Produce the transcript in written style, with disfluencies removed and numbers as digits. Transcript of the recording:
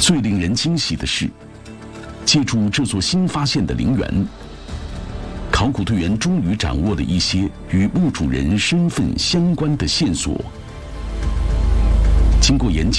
最令人惊喜的是，借助这座新发现的陵园，考古队员终于掌握了一些与墓主人身份相关的线索。经过研究。